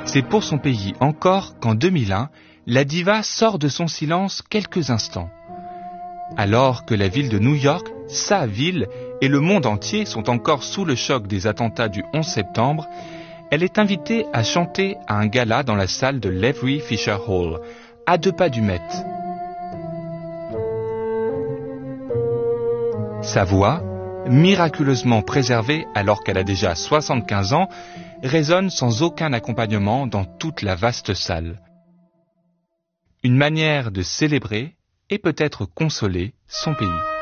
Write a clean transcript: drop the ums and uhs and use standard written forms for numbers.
C'est pour son pays encore qu'en 2001, la diva sort de son silence quelques instants. Alors que la ville de New York, sa ville, et le monde entier sont encore sous le choc des attentats du 11 septembre, elle est invitée à chanter à un gala dans la salle de l'Avery Fisher Hall, à 2 pas du Met. Sa voix, miraculeusement préservée alors qu'elle a déjà 75 ans, résonne sans aucun accompagnement dans toute la vaste salle. Une manière de célébrer et peut-être consoler son pays.